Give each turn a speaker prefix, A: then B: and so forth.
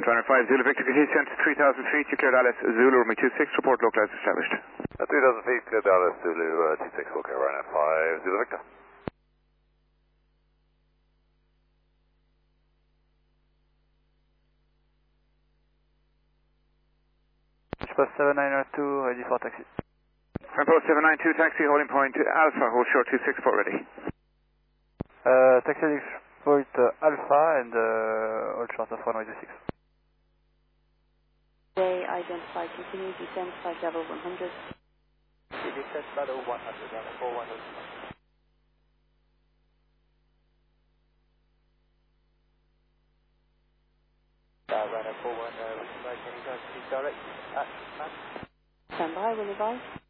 A: Runner 5, Zulu Victor, Cohesion to 3,000 feet, you cleared Alice, Zulu, Romeo 26, report localized established.
B: 3,000 feet, cleared Alice, Zulu, 26, okay, Runner 5, Zulu Victor.
C: Bus 7902, ready for taxi.
A: Tempo 792, taxi, holding point Alpha, hold short 26, port ready.
C: Taxi point Alpha and hold short of runway 26.
D: They identify, continue descent, flight level 100.
C: Descent level 100, runway 41. Runway 41, can you guys please direct at man?
D: Stand by, will advise.